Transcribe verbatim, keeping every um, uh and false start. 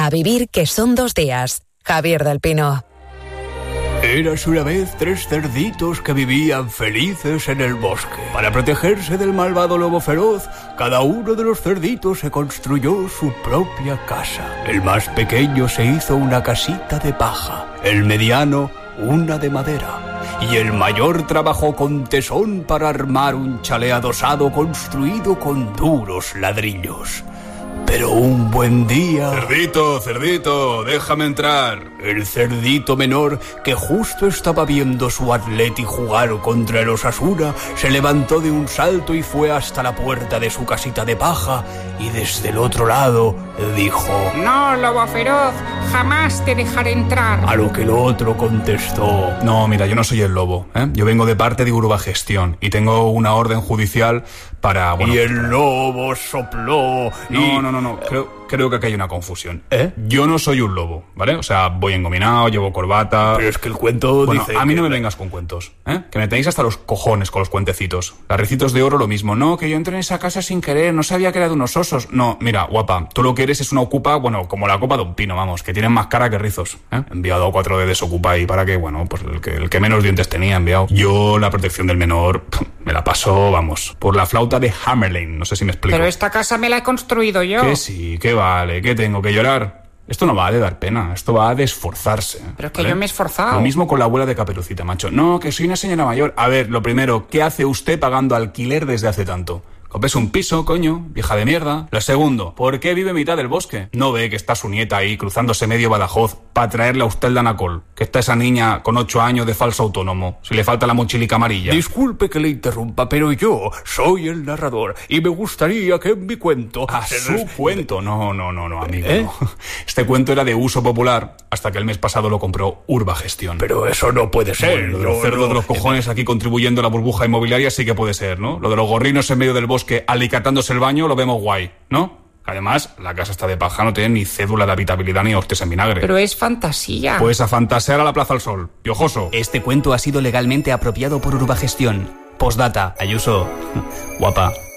A vivir que son dos días. Javier del Pino. Érase una vez tres cerditos que vivían felices en el bosque. Para protegerse del malvado lobo feroz, cada uno de los cerditos se construyó su propia casa. El más pequeño se hizo una casita de paja, el mediano una de madera, y el mayor trabajó con tesón para armar un chalet adosado construido con duros ladrillos. Pero un buen día... Cerdito, cerdito, déjame entrar. El cerdito menor, que justo estaba viendo su Atleti jugar contra el Osasuna, se levantó de un salto y fue hasta la puerta de su casita de paja, y desde el otro lado dijo: No, lobo feroz, jamás te dejaré entrar. A lo que el otro contestó: No, mira, yo no soy el lobo, ¿eh? Yo vengo de parte de Urbagestión y tengo una orden judicial para... Bueno, y el lobo sopló y... No, no, no, no, creo, creo que aquí hay una confusión. ¿Eh? Yo no soy un lobo, ¿vale? O sea, voy engominado, llevo corbata... Pero es que el cuento bueno, dice a mí que... no me vengas con cuentos, ¿eh? Que me tenéis hasta los cojones con los cuentecitos. Las Ricitos de Oro lo mismo. No, que yo entré en esa casa sin querer, no sabía que era de unos osos. No, mira, guapa, tú lo que eres es una ocupa, bueno, como la copa de un pino, vamos, que tienen más cara que rizos, ¿eh? He enviado a cuatro de desocupa ahí para que, bueno, pues el que, el que menos dientes tenía enviado. Yo la protección del menor me la paso, vamos, por la flauta de Hamerlin, no sé si me explico. Pero esta casa me la he construido yo. Que sí, que vale, que tengo que llorar. Esto no va de dar pena, esto va de esforzarse. Pero es que ¿vale? yo me he esforzado. Lo mismo con la abuela de Caperucita, macho. No, que soy una señora mayor. A ver, lo primero, ¿qué hace usted pagando alquiler desde hace tanto? Compres un piso, coño, vieja de mierda. Lo segundo, ¿por qué vive en mitad del bosque? ¿No ve que está su nieta ahí cruzándose medio Badajoz para traerle a usted el Danacol? Que está esa niña con ocho años de falso autónomo, si le falta la mochilica amarilla. Disculpe que le interrumpa, pero yo soy el narrador y me gustaría que en mi cuento... ¿A su res... cuento? No, no, no, no, amigo. ¿Eh? No. Este cuento era de uso popular hasta que el mes pasado lo compró Urbagestión. Pero eso no puede ser. Bueno, lo de los cerdos no, de los cojones aquí contribuyendo a la burbuja inmobiliaria sí que puede ser, ¿no? Lo de los gorrinos en medio del bosque que alicatándose el baño lo vemos guay, ¿no? Además, la casa está de paja, no tiene ni cédula de habitabilidad ni hostes en vinagre. Pero es fantasía. Pues a fantasear a la Plaza al Sol, piojoso. Este cuento ha sido legalmente apropiado por Urbagestión. Postdata, Ayuso, guapa.